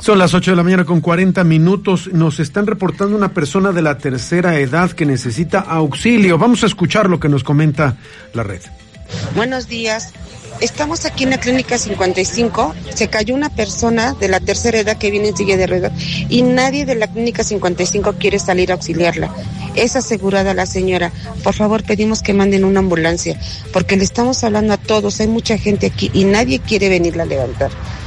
Son las 8 de la mañana con 40 minutos. Nos están reportando una persona de la tercera edad que necesita auxilio. Vamos a escuchar lo que nos comenta la red. Buenos días. Estamos aquí en la clínica 55. Se cayó una persona de la tercera edad que viene en silla de ruedas y nadie de la clínica 55 quiere salir a auxiliarla. Es asegurada la señora. Por favor, pedimos que manden una ambulancia porque le estamos hablando a todos. Hay mucha gente aquí y nadie quiere venirla a levantar.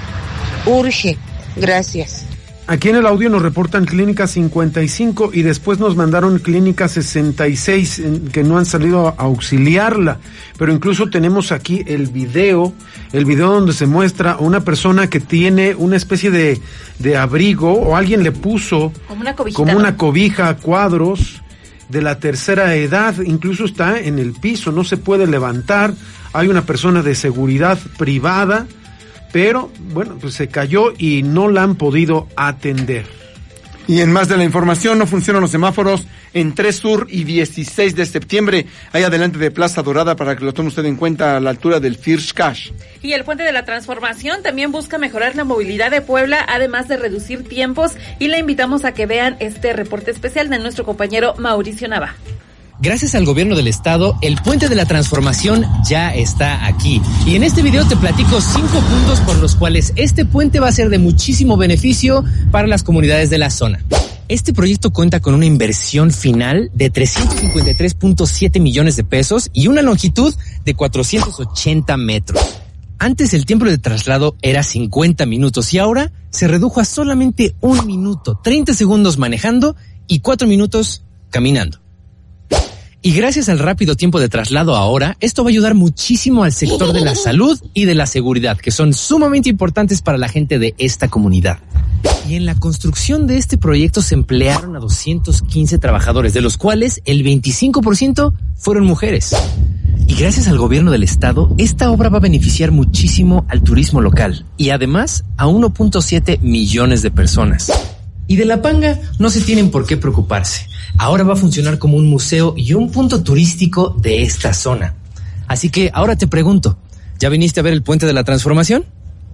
Urge. Gracias. Aquí en el audio nos reportan clínica 55 y después nos mandaron clínica 66 que no han salido a auxiliarla, pero incluso tenemos aquí el video donde se muestra a una persona que tiene una especie de abrigo o alguien le puso como una cobija a cuadros de la tercera edad, incluso está en el piso, no se puede levantar, hay una persona de seguridad privada, pero, bueno, pues se cayó y no la han podido atender. Y en más de la información, no funcionan los semáforos en 3 Sur y 16 de septiembre, ahí adelante de Plaza Dorada, para que lo tome usted en cuenta a la altura del First Cash. Y el Puente de la Transformación también busca mejorar la movilidad de Puebla, además de reducir tiempos, y le invitamos a que vean este reporte especial de nuestro compañero Mauricio Nava. Gracias al gobierno del estado, el Puente de la Transformación ya está aquí. Y en este video te platico 5 puntos por los cuales este puente va a ser de muchísimo beneficio para las comunidades de la zona. Este proyecto cuenta con una inversión final de 353.7 millones de pesos y una longitud de 480 metros. Antes el tiempo de traslado era 50 minutos y ahora se redujo a solamente 1 minuto, 30 segundos manejando y 4 minutos caminando. Y gracias al rápido tiempo de traslado ahora, esto va a ayudar muchísimo al sector de la salud y de la seguridad, que son sumamente importantes para la gente de esta comunidad. Y en la construcción de este proyecto se emplearon a 215 trabajadores, de los cuales el 25% fueron mujeres. Y gracias al gobierno del estado, esta obra va a beneficiar muchísimo al turismo local y además a 1.7 millones de personas. Y de La Panga no se tienen por qué preocuparse. Ahora va a funcionar como un museo y un punto turístico de esta zona. Así que ahora te pregunto, ¿ya viniste a ver el Puente de la Transformación?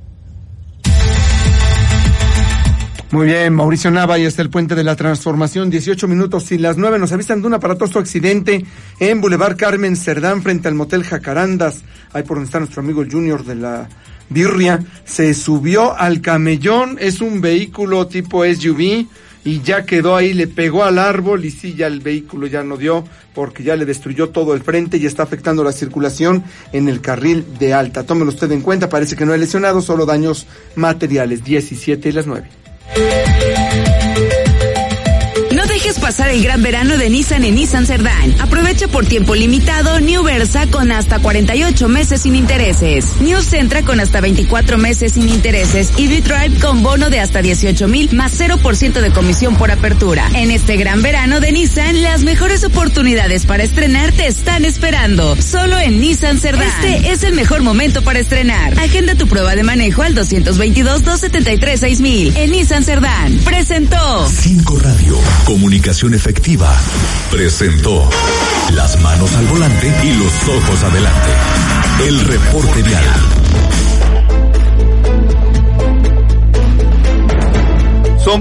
Muy bien, Mauricio Nava, y está el Puente de la Transformación, 18 minutos y las 9. Nos avisan de un aparatoso accidente en Boulevard Carmen Cerdán, frente al Motel Jacarandas, ahí por donde está nuestro amigo el Junior de la Birria. Se subió al camellón, es un vehículo tipo SUV, y ya quedó ahí, le pegó al árbol, y sí, ya el vehículo ya no dio, porque ya le destruyó todo el frente y está afectando la circulación en el carril de alta. Tómelo usted en cuenta, parece que no hay lesionados, solo daños materiales. 17 y las 9. No dejes pasar el gran verano de Nissan en Nissan Cerdán. Aprovecha por tiempo limitado New Versa con hasta 48 meses sin intereses, New Sentra con hasta 24 meses sin intereses y V-Drive con bono de hasta 18,000 más 0% de comisión por apertura. En este gran verano de Nissan, las mejores oportunidades para estrenar te están esperando. Solo en Nissan Cerdán. Este es el mejor momento para estrenar. Agenda tu prueba de manejo al 222-273-6000. En Nissan Cerdán. Presentó 5 Radio. Comunicación efectiva presentó las manos al volante y los ojos adelante. El reporte vial. Son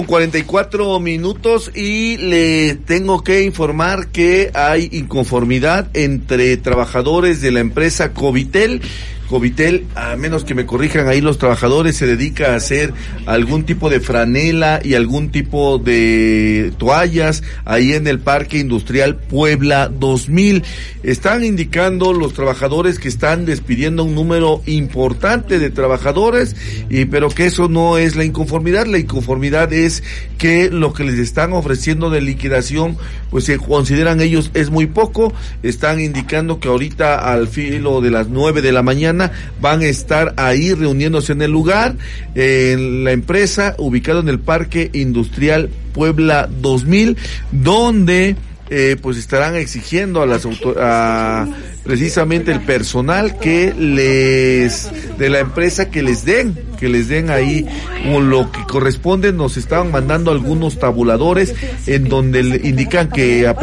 8:44 y le tengo que informar que hay inconformidad entre trabajadores de la empresa Covitel. Covitel, a menos que me corrijan ahí los trabajadores, se dedica a hacer algún tipo de franela y algún tipo de toallas ahí en el Parque Industrial Puebla 2000. Están indicando los trabajadores que están despidiendo un número importante de trabajadores, pero que eso no es la inconformidad. La inconformidad es que lo que les están ofreciendo de liquidación, pues se consideran ellos es muy poco. Están indicando que ahorita al filo de las 9 de la mañana van a estar ahí reuniéndose en el lugar, en la empresa, ubicado en el Parque Industrial Puebla 2000, donde pues estarán exigiendo a precisamente el personal que de la empresa que les den ahí lo que corresponde. Nos estaban mandando algunos tabuladores en donde indican que